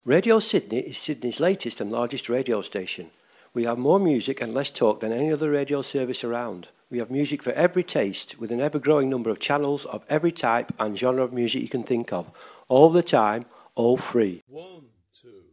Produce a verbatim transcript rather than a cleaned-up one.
Radio Sydney is Sydney's latest and largest radio station. We have more music and less talk than any other radio service around. We have music for every taste, with an ever-growing number of channels of every type and genre of music you can think of, all the time, all free. One, two.